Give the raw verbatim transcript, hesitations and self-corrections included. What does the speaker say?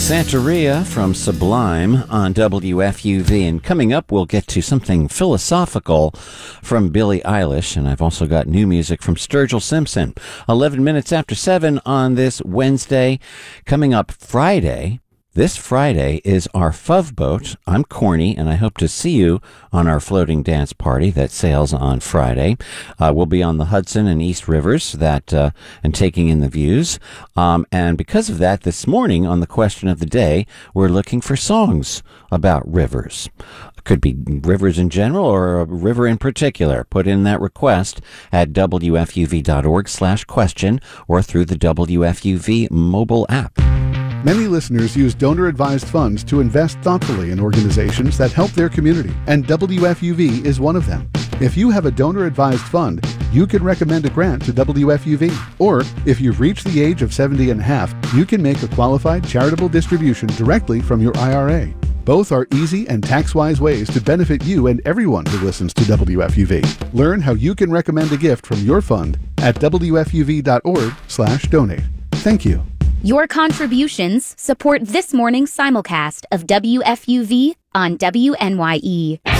Santeria from Sublime on W F U V. And coming up, we'll get to something philosophical from Billie Eilish. And I've also got new music from Sturgill Simpson. eleven minutes after seven on this Wednesday. Coming up Friday. This Friday is our F U V boat. I'm Corny, and I hope to see you on our floating dance party that sails on Friday. Uh, we'll be on the Hudson and East Rivers that uh, and taking in the views. Um, and because of that, this morning on the question of the day, we're looking for songs about rivers. Could be rivers in general or a river in particular. Put in that request at W F U V dot org slash question or through the W F U V mobile app. Many listeners use donor-advised funds to invest thoughtfully in organizations that help their community, and W F U V is one of them. If you have a donor-advised fund, you can recommend a grant to W F U V. Or, if you've reached the age of seventy and a half, you can make a qualified charitable distribution directly from your I R A. Both are easy and tax-wise ways to benefit you and everyone who listens to W F U V. Learn how you can recommend a gift from your fund at W F U V dot org slash donate. Thank you. Your contributions support this morning's simulcast of W F U V on W N Y E.